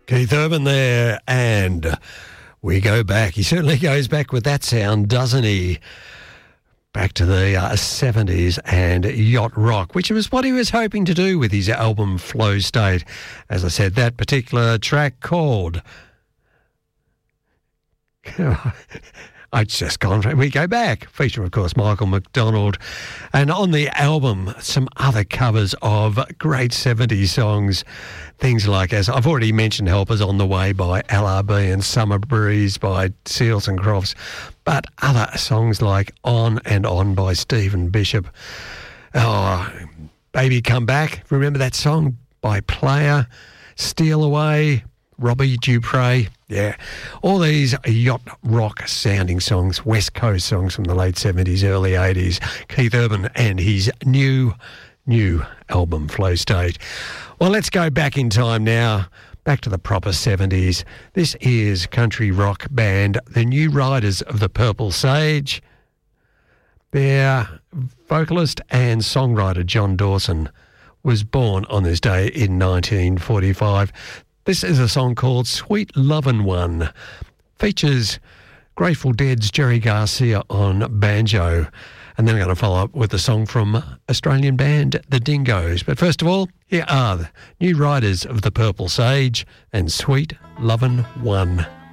Keith Urban there, and we go back. He certainly goes back with that sound, doesn't he? Back to the 70s and yacht rock, which was what he was hoping to do with his album Flow State. As I said, that particular track called... It's just gone. We go back. Feature, of course, Michael McDonald. And on the album, some other covers of great 70s songs. Things like, as I've already mentioned, Helpers on the Way by LRB and Summer Breeze by Seals and Crofts. But other songs like On and On by Stephen Bishop. Oh, Baby Come Back. Remember that song by Player? Steal Away, Robbie Dupre. Yeah, all these yacht rock sounding songs, West Coast songs from the late 70s, early 80s. Keith Urban and his new album, Flow State. Well, let's go back in time now, back to the proper 70s. This is country rock band, the New Riders of the Purple Sage. Their vocalist and songwriter, John Dawson, was born on this day in 1945. This is a song called Sweet Lovin' One. Features Grateful Dead's Jerry Garcia on banjo. And then I'm going to follow up with a song from Australian band The Dingoes. But first of all, here are the New Riders of the Purple Sage and Sweet Lovin' One.